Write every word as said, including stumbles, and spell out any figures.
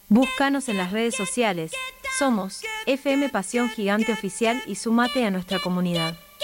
Búscanos en las redes sociales. Somos F M Pasión Gigante Oficial y sumate a nuestra comunidad.